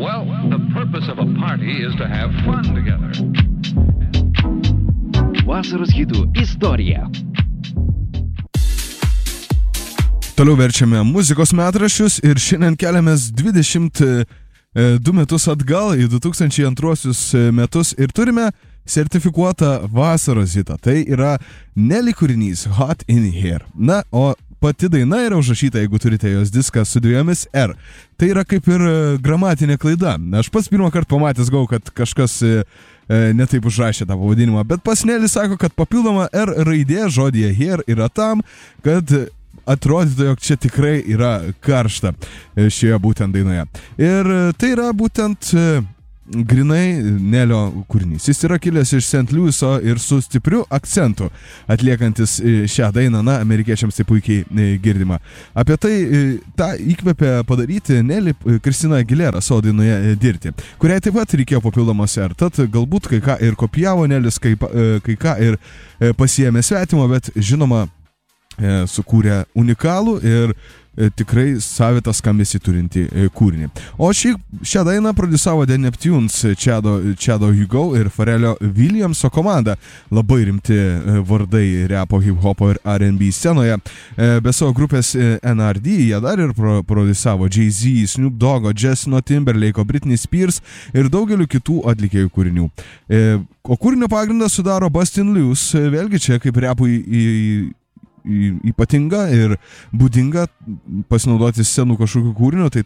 Well, the purpose of a party is to have fun together. Vasaros hitų istorija. Toliau verčiame muzikos metraščius ir šiandien keliamės 22 metus atgal į 2002 metus ir turime sertifikuotą vasaros hitą. Tai yra Nelly kūrinys Hot in Here. Na, o pati daina yra užrašyta, jeigu turite jos diską su 2 R. Tai yra kaip ir gramatinė klaida. Aš pats pirmą kartą pamatęs gau, kad kažkas netaip užrašė tą pavadinimą, bet pas Nelly sako, kad papildoma R raidė žodyje here yra tam, kad atrodytų, jog čia tikrai yra karšta šioje būtent dainoje. Ir tai yra būtent grinai Nelio kūrinys. Jis yra kilęs iš St. Louiso ir su stipriu akcentu atliekantis šią dainą, na, amerikiečiams tai puikiai girdima. Apie tai tą įkvėpė padaryti Nelly Christina Aguilera savo dainoje Dirty, kuriai taip pat reikėjo papildomos R. Tad galbūt kai ką ir kopijavo Nellis, kai ką ir pasiėmė svetimo, bet žinoma sukūrė unikalų ir tikrai savitą skambesį turinti kūrinį. O šią dainą prodiusavo The Neptunes, Chado Hugo ir Pharrello Williamso komanda. Labai rimti vardai repo, hip-hopo ir R&B scenoje. Be savo grupės NRD jie dar ir prodiusavo Jay-Z, Snoop Doggo, Justin Timberlake, Britney Spears ir daugeliu kitų atlikėjų kūrinių. O kūrinio pagrindą sudaro Bustin' Loose, vėlgi čia kaip repui ypatinga ir būdinga pasinaudoti scenų kažkokių kūrinių, tai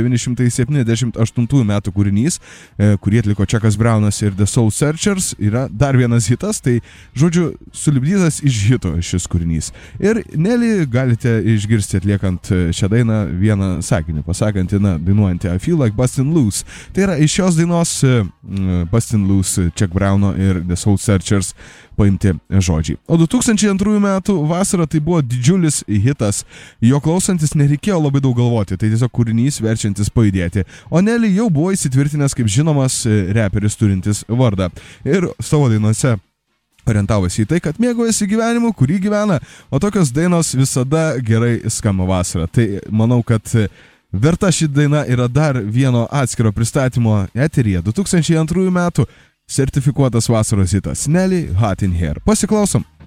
1978 metų kūrinys, kurį atliko Chuckas Brownas ir The Soul Searchers, yra dar vienas hitas, tai žodžiu sulipdytas iš hito šis kūrinys. Ir Nelly galite išgirsti atliekant šią dainą vieną sakinį, pasakantį, dainuojantį I feel like Bustin' Loose. Tai yra iš šios dainos Bustin' Loose, Chuck Browno ir The Soul Searchers paimti žodžiai. O 2002 metų vasara tai buvo didžiulis hitas. Jo klausantis nereikėjo labai daug galvoti, tai tiesiog kūrinys verčiantis pajudėti. O Nelly jau buvo įsitvirtinęs kaip žinomas reperis turintis vardą. Ir savo dainose orientavosi į tai, kad mėgaujasi gyvenimu, kurį gyvena, o tokios dainos visada gerai skamba vasarą. Tai manau, kad verta ši daina yra dar vieno atskiro pristatymo eteryje. 2002 metų sertifikuotas vasaros hitas Nelly Hot in Here. Pasiklausom.